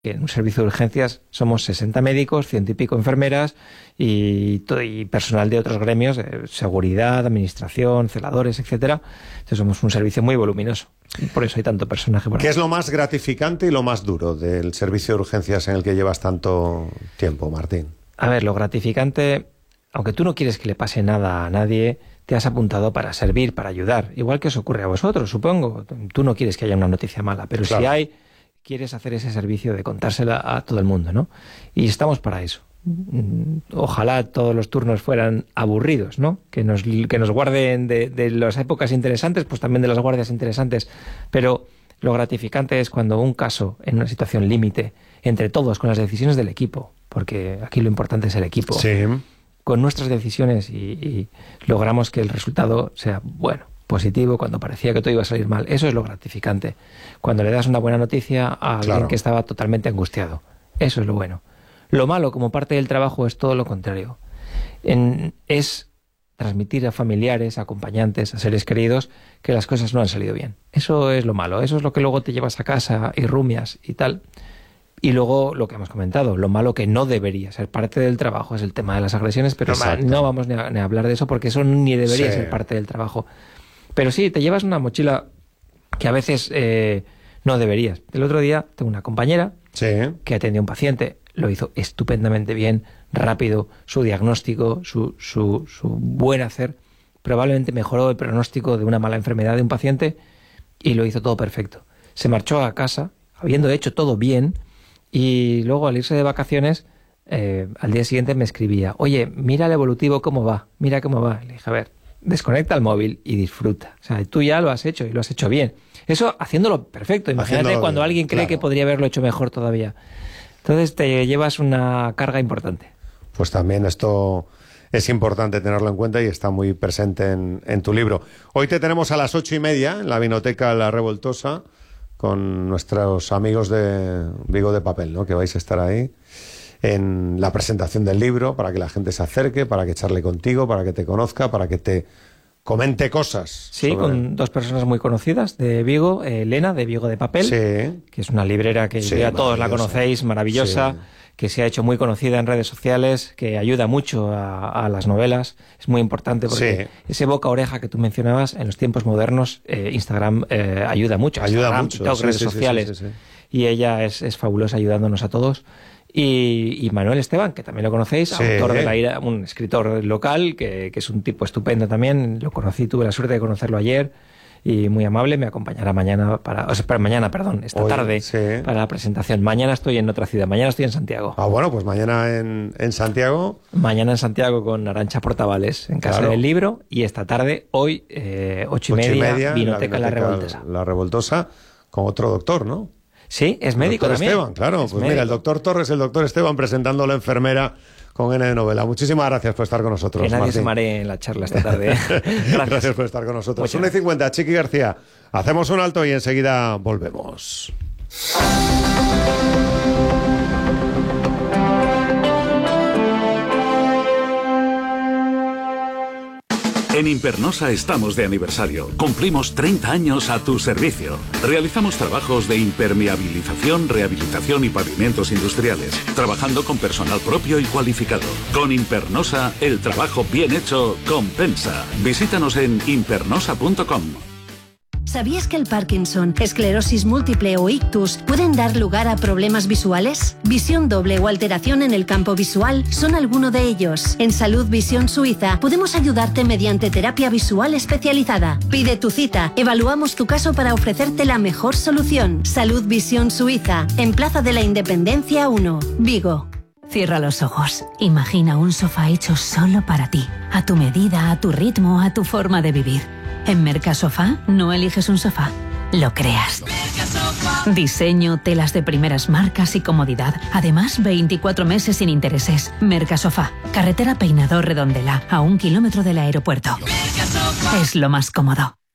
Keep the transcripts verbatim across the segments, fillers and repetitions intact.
que en un servicio de urgencias somos sesenta médicos, ciento y pico enfermeras y, todo, y personal de otros gremios, eh, seguridad, administración, celadores, etcétera. Entonces somos un servicio muy voluminoso. Y por eso hay tanto personaje por ahí. ¿Qué es lo más gratificante y lo más duro del servicio de urgencias en el que llevas tanto tiempo, Martín? A ver, lo gratificante, aunque tú no quieres que le pase nada a nadie, te has apuntado para servir, para ayudar. Igual que os ocurre a vosotros, supongo. Tú no quieres que haya una noticia mala, pero claro, si hay, quieres hacer ese servicio de contársela a todo el mundo, ¿no? Y estamos para eso. Ojalá todos los turnos fueran aburridos, ¿no? Que nos, que nos guarden de, de las épocas interesantes, pues también de las guardias interesantes. Pero lo gratificante es cuando un caso en una situación límite, entre todos, con las decisiones del equipo, porque aquí lo importante es el equipo. Sí. Con nuestras decisiones y, y logramos que el resultado sea bueno, positivo, cuando parecía que todo iba a salir mal. Eso es lo gratificante. Cuando le das una buena noticia a alguien claro. que estaba totalmente angustiado. Eso es lo bueno. Lo malo, como parte del trabajo, es todo lo contrario. En, es transmitir a familiares, a acompañantes, a seres queridos, que las cosas no han salido bien. Eso es lo malo. Eso es lo que luego te llevas a casa y rumias y tal. Y luego, lo que hemos comentado, lo malo que no debería ser parte del trabajo es el tema de las agresiones, pero Exacto. no vamos ni a, ni a hablar de eso porque eso ni debería sí. ser parte del trabajo. Pero sí, te llevas una mochila que a veces eh, no deberías. El otro día tengo una compañera sí. que atendió a un paciente, lo hizo estupendamente bien, rápido, su diagnóstico, su, su, su buen hacer, probablemente mejoró el pronóstico de una mala enfermedad de un paciente y lo hizo todo perfecto. Se marchó a casa, habiendo hecho todo bien, y luego al irse de vacaciones, eh, al día siguiente me escribía, oye, mira el evolutivo cómo va, mira cómo va. Y le dije, a ver, desconecta el móvil y disfruta. O sea, tú ya lo has hecho y lo has hecho bien. Eso haciéndolo perfecto. Imagínate Haciéndolo cuando bien, alguien cree claro. que podría haberlo hecho mejor todavía. Entonces te llevas una carga importante. Pues también esto es importante tenerlo en cuenta y está muy presente en, en tu libro. Hoy te tenemos a las ocho y media en la Vinoteca La Revoltosa con nuestros amigos de Vigo de Papel, ¿no? Que vais a estar ahí en la presentación del libro para que la gente se acerque, para que charle contigo, para que te conozca, para que te comente cosas. Sí, sobre... con dos personas muy conocidas de Vigo, eh, Elena de Vigo de Papel, sí. que es una librera que sí, ya todos la conocéis, maravillosa, sí. que se ha hecho muy conocida en redes sociales, que ayuda mucho a, a las novelas. Es muy importante porque sí. ese boca a oreja que tú mencionabas en los tiempos modernos, eh, Instagram eh, ayuda mucho. Ayuda Instagram, mucho. TikTok, Sí, redes sí, sociales. Sí, sí, sí, sí. Y ella es, es fabulosa ayudándonos a todos. Y, y Manuel Esteban, que también lo conocéis, sí. autor de La Ira, un escritor local, que, que es un tipo estupendo también. Lo conocí, tuve la suerte de conocerlo ayer. Y muy amable, me acompañará mañana para, o sea, para mañana, perdón, esta Hoy, tarde sí. para la presentación. Mañana estoy en otra ciudad, mañana estoy en Santiago. Ah, bueno, pues mañana en, en Santiago. Mañana en Santiago con Arantxa Portavales en Casa claro. del Libro, y esta tarde, hoy, eh, ocho y media, y media Vinoteca La, la Revoltosa. La Revoltosa, con otro doctor, ¿no? Sí, es médico doctor también. Esteban, claro. Es pues médico. Mira, el doctor Torres, el doctor Esteban presentando La enfermera con N de novela. Muchísimas gracias por estar con nosotros, Que nadie Martín. se maree en la charla esta tarde. Gracias. Gracias por estar con nosotros. una y cincuenta, Chiqui García. Hacemos un alto y enseguida volvemos. En Impernosa estamos de aniversario. Cumplimos treinta años a tu servicio. Realizamos trabajos de impermeabilización, rehabilitación y pavimentos industriales, trabajando con personal propio y cualificado. Con Impernosa, el trabajo bien hecho compensa. Visítanos en impernosa punto com. ¿Sabías que el Parkinson, esclerosis múltiple o ictus pueden dar lugar a problemas visuales? Visión doble o alteración en el campo visual son alguno de ellos. En Salud Visión Suiza podemos ayudarte mediante terapia visual especializada. Pide tu cita, evaluamos tu caso para ofrecerte la mejor solución. Salud Visión Suiza, en Plaza de la Independencia uno, Vigo. Cierra los ojos. Imagina un sofá hecho solo para ti, a tu medida, a tu ritmo, a tu forma de vivir. En Mercasofá no eliges un sofá, lo creas. Diseño, telas de primeras marcas y comodidad. Además, veinticuatro meses sin intereses. Mercasofá, carretera Peinador Redondela, a un kilómetro del aeropuerto. Es lo más cómodo.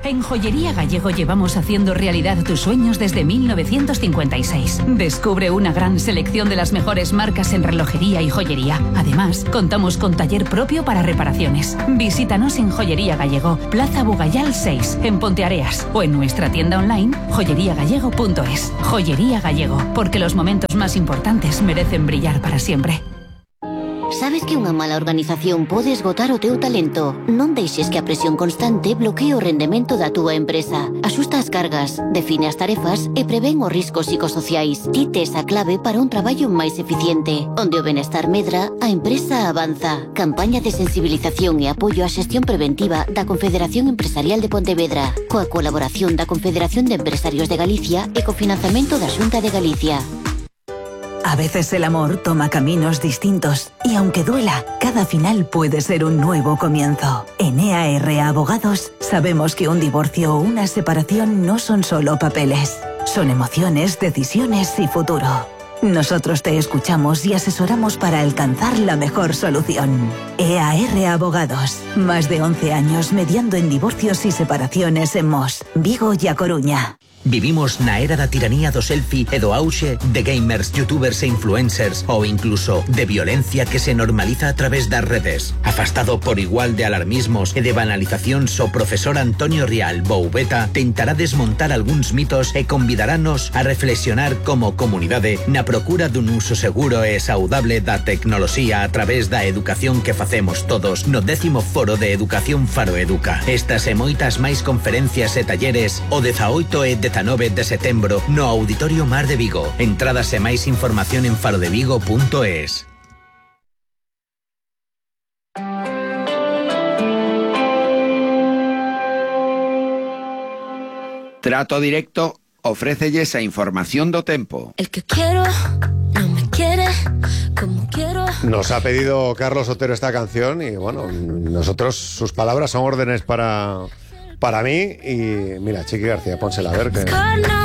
En Joyería Gallego llevamos haciendo realidad tus sueños desde mil novecientos cincuenta y seis. Descubre una gran selección de las mejores marcas en relojería y joyería. Además, contamos con taller propio para reparaciones. Visítanos en Joyería Gallego, Plaza Bugayal seis, en Ponteareas, o en nuestra tienda online joyería gallego punto es. Joyería Gallego, porque los momentos más importantes merecen brillar para siempre. Sabes que unha mala organización pode esgotar o teu talento? Non deixes que a presión constante bloquee o rendemento da túa empresa. Axusta as cargas, define as tarefas e prevén os riscos psicosociais. Ti tes a clave para un traballo máis eficiente. Onde o benestar medra, a empresa avanza. Campaña de sensibilización e apoio á xestión preventiva da Confederación Empresarial de Pontevedra, coa colaboración da Confederación de Empresarios de Galicia e co financiamento da Xunta de Galicia. A veces el amor toma caminos distintos y aunque duela, cada final puede ser un nuevo comienzo. En E A R Abogados sabemos que un divorcio o una separación no son solo papeles, son emociones, decisiones y futuro. Nosotros te escuchamos y asesoramos para alcanzar la mejor solución. E A R Abogados, más de once años mediando en divorcios y separaciones en Mos, Vigo y A Coruña. Vivimos na era da tiranía do selfie e do auxe de gamers, youtubers e influencers ou incluso de violencia que se normaliza a través das redes. Afastado por igual de alarmismos e de banalizacións, o profesor Antonio Rial Boubeta tentará desmontar algúns mitos e convidarános a reflexionar como comunidade na procura dun uso seguro e saudable da tecnoloxía a través da educación que facemos todos no décimo Foro de Educación Faro Educa. Estas e moitas máis conferencias e talleres o dezaoito e dezanove de setembro no Auditorio Mar de Vigo. Entradas e máis información en farodevigo punto es. Trato Directo ofrécelles a información do tempo. El que quiero no me quiere como quiero. Nos ha pedido Carlos Otero esta canción y bueno, nosotros, sus palabras son órdenes para, para mí y mira, Chiqui García, pónsela a ver que...